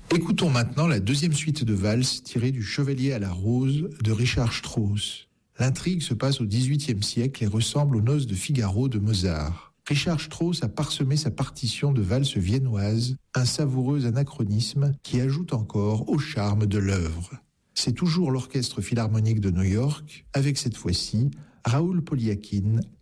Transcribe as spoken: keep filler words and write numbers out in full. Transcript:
Écoutons maintenant la deuxième suite de valses tirée du Chevalier à la rose de Richard Strauss. L'intrigue se passe au dix-huitième siècle et ressemble aux Noces de Figaro de Mozart. Richard Strauss a parsemé sa partition de valses viennoises, un savoureux anachronisme qui ajoute encore au charme de l'œuvre. C'est toujours l'Orchestre Philharmonique de New York, avec cette fois-ci Raoul Poliakine